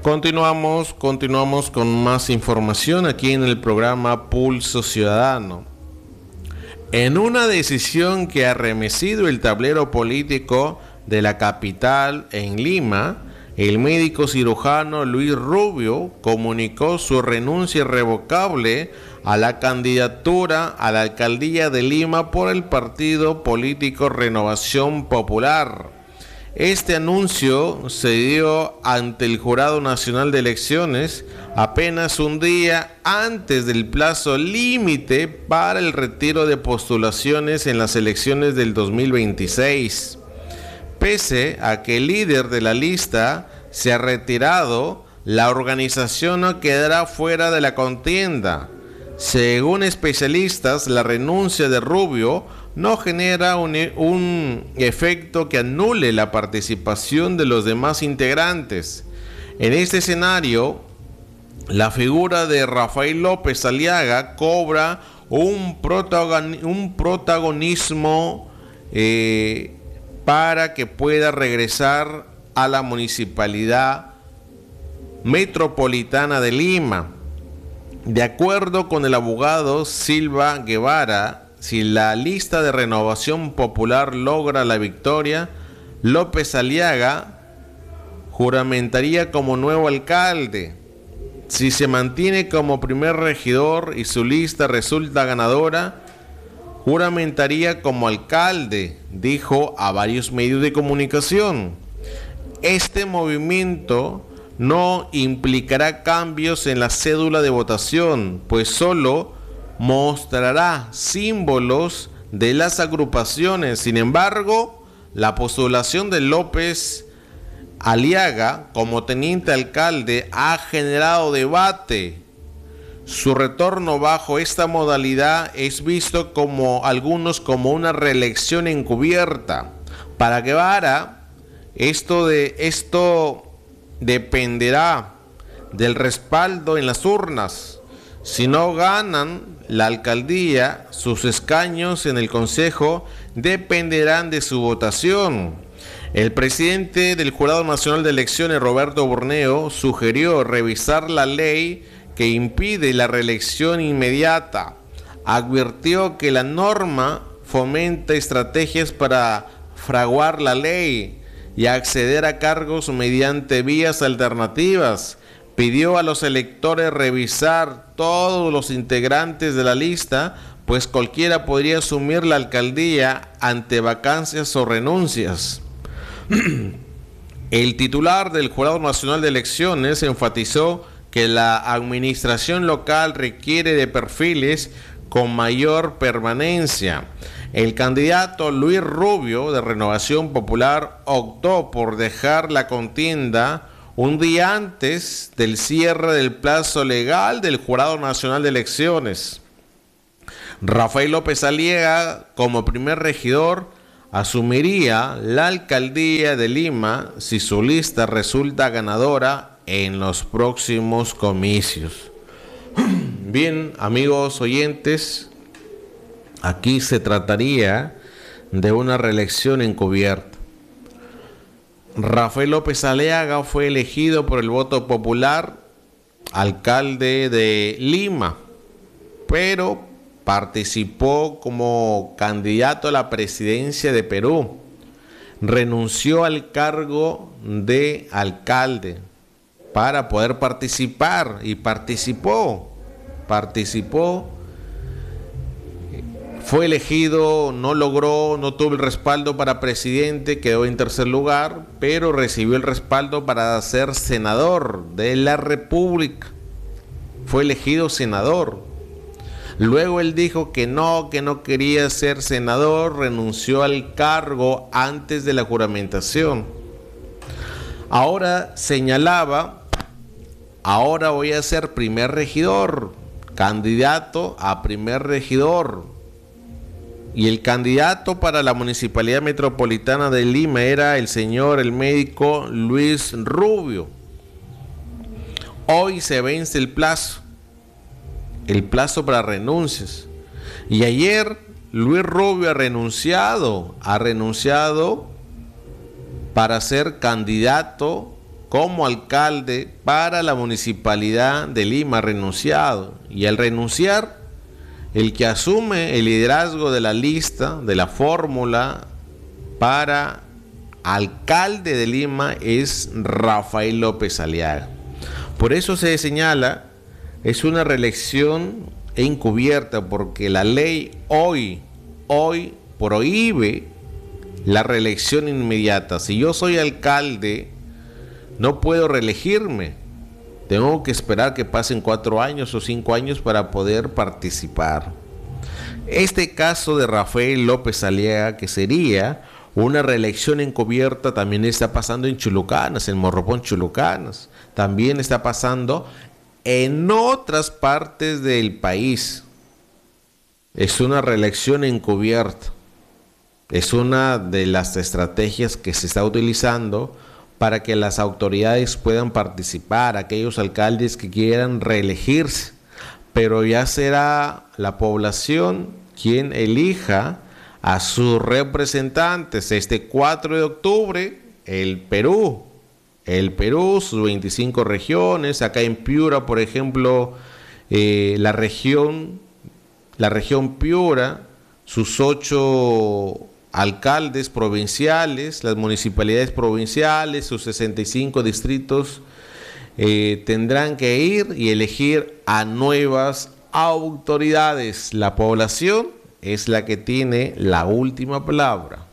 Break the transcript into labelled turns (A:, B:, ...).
A: Continuamos con más información aquí en el programa Pulso Ciudadano. En una decisión que ha remecido el tablero político de la capital en Lima, el médico cirujano Luis Rubio comunicó su renuncia irrevocable a la candidatura a la alcaldía de Lima por el partido político Renovación Popular. Este anuncio se dio ante el Jurado Nacional de Elecciones apenas un día antes del plazo límite para el retiro de postulaciones en las elecciones del 2026. Pese a que el líder de la lista se ha retirado, la organización no quedará fuera de la contienda. Según especialistas, la renuncia de Rubio no genera un efecto que anule la participación de los demás integrantes. En este escenario, la figura de Rafael López Aliaga cobra un protagonismo para que pueda regresar a la Municipalidad Metropolitana de Lima. De acuerdo con el abogado Silva Guevara, si la lista de Renovación Popular logra la victoria, López Aliaga juramentaría como nuevo alcalde. Si se mantiene como primer regidor y su lista resulta ganadora, juramentaría como alcalde, dijo a varios medios de comunicación. Este movimiento no implicará cambios en la cédula de votación, pues solo mostrará símbolos de las agrupaciones. Sin embargo, la postulación de López Aliaga como teniente alcalde ha generado debate. Su retorno bajo esta modalidad es visto como algunos como una reelección encubierta. Para Guevara, esto dependerá del respaldo en las urnas. Si no ganan la alcaldía, sus escaños en el consejo dependerán de su votación. El presidente del Jurado Nacional de Elecciones, Roberto Borneo, sugirió revisar la ley que impide la reelección inmediata. Advirtió que la norma fomenta estrategias para fraguar la ley y acceder a cargos mediante vías alternativas. Pidió a los electores revisar todos los integrantes de la lista, pues cualquiera podría asumir la alcaldía ante vacancias o renuncias. El titular del Jurado Nacional de Elecciones enfatizó que la administración local requiere de perfiles con mayor permanencia. El candidato Luis Rubio de Renovación Popular optó por dejar la contienda un día antes del cierre del plazo legal del Jurado Nacional de Elecciones. Rafael López Aliaga, como primer regidor, asumiría la alcaldía de Lima si su lista resulta ganadora en los próximos comicios. Bien, amigos oyentes, aquí se trataría de una reelección encubierta. Rafael López Aliaga fue elegido por el voto popular alcalde de Lima, pero participó como candidato a la presidencia de Perú. Renunció al cargo de alcalde para poder participar y participó. Fue elegido, no tuvo el respaldo para presidente, quedó en tercer lugar, pero recibió el respaldo para ser senador de la República. Fue elegido senador. Luego él dijo que no quería ser senador, renunció al cargo antes de la juramentación. Ahora señalaba, ahora voy a ser primer regidor, candidato a primer regidor. Y el candidato para la Municipalidad Metropolitana de Lima era el médico Luis Rubio. Hoy se vence el plazo para renuncias. Y ayer Luis Rubio ha renunciado para ser candidato como alcalde para la municipalidad de Lima ha renunciado. Y al renunciar, el que asume el liderazgo de la lista, de la fórmula para alcalde de Lima es Rafael López Aliaga. Por eso se señala, es una reelección encubierta, porque la ley hoy prohíbe la reelección inmediata. Si yo soy alcalde, no puedo reelegirme. Tengo que esperar que pasen 4 años o 5 años para poder participar. Este caso de Rafael López Aliaga, que sería una reelección encubierta, también está pasando en Chulucanas, en Morropón Chulucanas. También está pasando en otras partes del país. Es una reelección encubierta. Es una de las estrategias que se está utilizando para que las autoridades puedan participar, aquellos alcaldes que quieran reelegirse. Pero ya será la población quien elija a sus representantes. Este 4 de octubre, el Perú, sus 25 regiones, acá en Piura, por ejemplo, la región Piura, sus 8 alcaldes provinciales, las municipalidades provinciales, sus 65 distritos, tendrán que ir y elegir a nuevas autoridades. La población es la que tiene la última palabra.